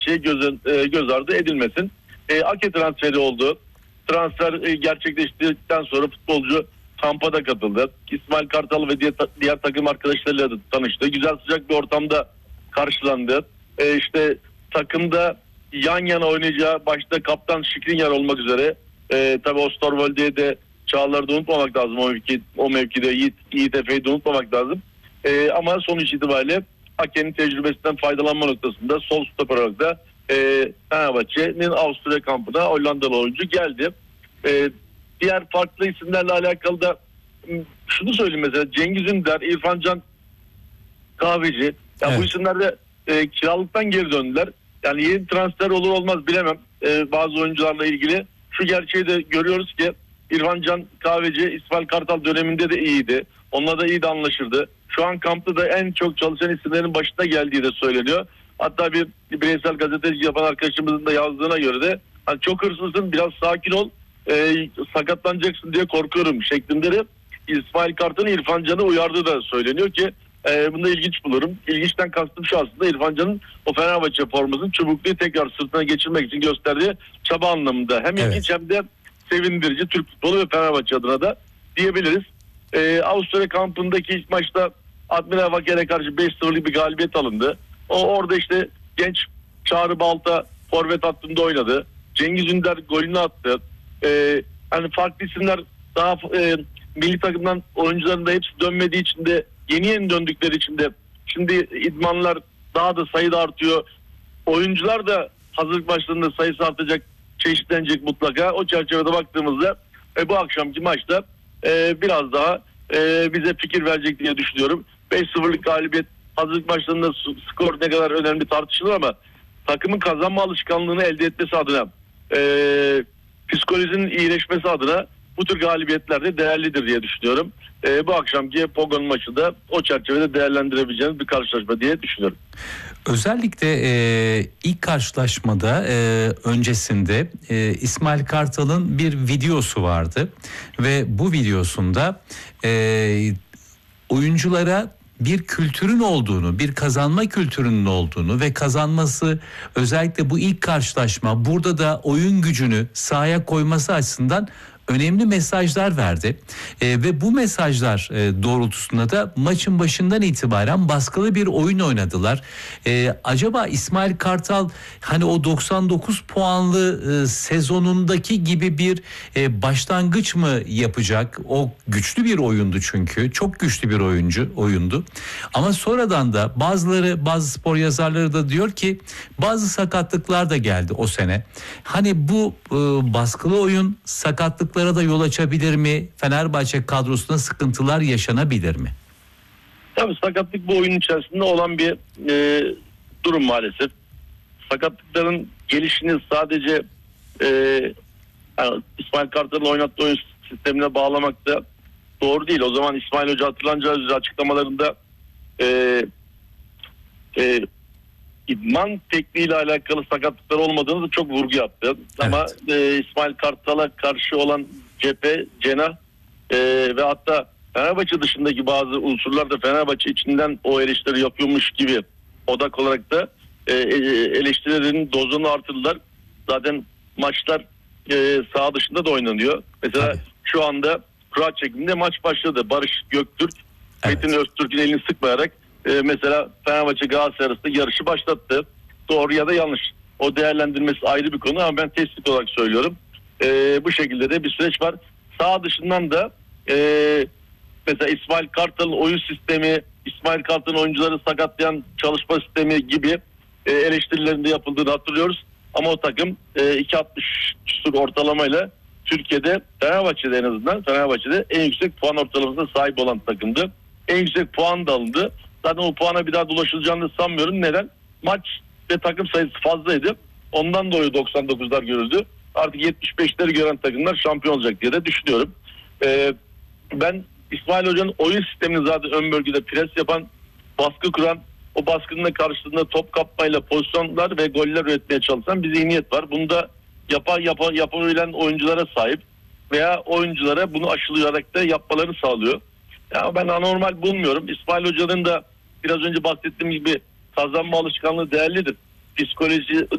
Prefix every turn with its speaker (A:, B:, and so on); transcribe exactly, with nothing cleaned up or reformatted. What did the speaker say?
A: şey göz, e, göz ardı edilmesin. E, Ake transferi oldu. Transfer e, gerçekleştirdikten sonra futbolcu kampa da katıldı. İsmail Kartal ve diğer, diğer takım arkadaşlarıyla da tanıştı. Güzel sıcak bir ortamda karşılandı. E, işte takımda yan yana oynayacağı başta kaptan Şikrinyar olmak üzere e, tabii Osterwolde'ye de Çağlar'ı da unutmamak lazım. O, mevki, o mevkide Yiğit, Yiğit Efe'yi de unutmamak lazım. E, ama sonuç itibariyle Ake'nin tecrübesinden faydalanma noktasında sol stoper olarak da e, Fenerbahçe'nin Avusturya kampına Hollandalı oyuncu geldi. E, diğer farklı isimlerle alakalı da şunu söyleyeyim, mesela Cengiz Ünder, İrfan Can Kahveci. Ya evet. Bu isimler de e, kiralıktan geri döndüler. Yani yeni transfer olur olmaz bilemem. E, bazı oyuncularla ilgili şu gerçeği de görüyoruz ki İrfan Can Kahveci İsmail Kartal döneminde de iyiydi. Onunla da iyi de anlaşırdı. Şu an kampta da en çok çalışan isimlerin başına geldiği de söyleniyor. Hatta bir bireysel gazeteci yapan arkadaşımızın da yazdığına göre de hani çok hırslısın, biraz sakin ol, e, sakatlanacaksın diye korkuyorum şeklinde de İsmail Kartal'ın İrfan Can'ı uyardığı da söyleniyor ki e, bunu da ilginç bulurum. İlginçten kastım şu, aslında İrfan Can'ın o Fenerbahçe formasını çubukluyu tekrar sırtına geçirmek için gösterdiği çaba anlamında. Hem evet. ilginç hem de sevindirici Türk futbolu ve Fenerbahçe adına da diyebiliriz. Ee, Avusturya kampındaki ilk maçta Admiral Vaker'e karşı beş sıfırlık bir galibiyet alındı. O orada işte genç Çağrı Balta forvet hattında oynadı. Cengiz Ünder golünü attı. Ee, hani farklı isimler daha e, milli takımdan oyuncuların da hepsi dönmediği için de yeni yeni döndükleri için de şimdi idmanlar daha da sayıda artıyor. Oyuncular da hazırlık maçlarında sayısı artacak, çeşitlenecek mutlaka. O çerçevede baktığımızda e, bu akşamki maçta e, biraz daha e, bize fikir verecek diye düşünüyorum. beş sıfırlık galibiyet hazırlık maçlarında skor ne kadar önemli tartışılır ama takımın kazanma alışkanlığını elde etmesi adına, e, psikolojinin iyileşmesi adına bu tür galibiyetler de değerlidir diye düşünüyorum. E, bu akşamki Pogo'nun maçı da o çerçevede değerlendirebileceğimiz bir karşılaşma diye düşünüyorum.
B: Özellikle e, ilk karşılaşmada e, öncesinde e, İsmail Kartal'ın bir videosu vardı ve bu videosunda e, oyunculara bir kültürün olduğunu, bir kazanma kültürünün olduğunu ve kazanması, özellikle bu ilk karşılaşma burada da oyun gücünü sahaya koyması açısından önemli mesajlar verdi. E, ve bu mesajlar e, doğrultusunda da maçın başından itibaren baskılı bir oyun oynadılar. E, acaba İsmail Kartal hani o doksan dokuz puanlı e, sezonundaki gibi bir e, başlangıç mı yapacak? O güçlü bir oyundu çünkü. Çok güçlü bir oyuncu oyundu. Ama sonradan da bazıları, bazı spor yazarları da diyor ki bazı sakatlıklar da geldi o sene. Hani bu e, baskılı oyun sakatlıklara da yol açabilir mi? Fenerbahçe kadrosunda sıkıntılar yaşanabilir mi?
A: Tabii sakatlık bu oyunun içerisinde olan bir e, durum maalesef. Sakatlıkların gelişini sadece e, yani İsmail Kartal'ın oynattığı oyun sistemine bağlamak da doğru değil. O zaman İsmail Hoca hatırlanacağı üzere açıklamalarında e, e, idman tekniğiyle alakalı sakatlıklar olmadığını da çok vurgu yaptı. Evet. Ama e, İsmail Kartal'a karşı olan cephe, cenah e, ve hatta Fenerbahçe dışındaki bazı unsurlar da Fenerbahçe içinden o eleştiri yapıyormuş gibi odak olarak da e, eleştirilerin dozunu artırdılar. Zaten maçlar e, saha dışında da oynanıyor. Mesela evet. Şu anda kura çekiminde maç başladı. Barış Göktürk, evet. Metin Öztürk'ün elini sıkmayarak Ee, mesela Fenerbahçe Galatasaray arasında yarışı başlattı. Doğru ya da yanlış. O değerlendirmesi ayrı bir konu ama ben tespit olarak söylüyorum. Ee, bu şekilde de bir süreç var. Sağ dışından da e, mesela İsmail Kartal'ın oyun sistemi, İsmail Kartal'ın oyuncuları sakatlayan çalışma sistemi gibi e, eleştirilerinde yapıldığını hatırlıyoruz. Ama o takım e, iki altmış ortalamayla Türkiye'de, Fenerbahçe'de en azından Fenerbahçe'de en yüksek puan ortalamasına sahip olan takımdı. En yüksek puan da alındı. Zaten o puana bir daha dolaşılacağını sanmıyorum. Neden? Maç ve takım sayısı fazlaydı. Ondan dolayı doksan dokuzlar görüldü. Artık yetmiş beşleri gören takımlar şampiyon olacak diye de düşünüyorum. Ee, ben İsmail Hoca'nın oyun sistemini zaten ön bölgede pres yapan, baskı kuran, o baskının karşılığında top kapmayla pozisyonlar ve goller üretmeye çalışan bir zihniyet var. Bunu da yapan, yapan, yapabilen oyunculara sahip veya oyunculara bunu aşılayarak da yapmalarını sağlıyor. Ya ben anormal bulmuyorum. İsmail Hoca'nın da biraz önce bahsettiğim gibi kazanma alışkanlığı değerlidir. Psikoloji